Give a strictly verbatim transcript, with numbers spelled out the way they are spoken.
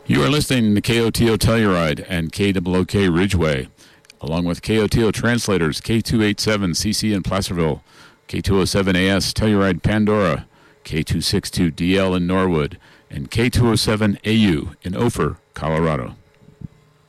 You are listening to K O T O Telluride and K O O K Ridgeway, along with K O T O translators K two eighty-seven C C in Placerville, K two oh seven A S Telluride Pandora, K two sixty-two D L in Norwood, and K two oh seven A U in Ophir, Colorado.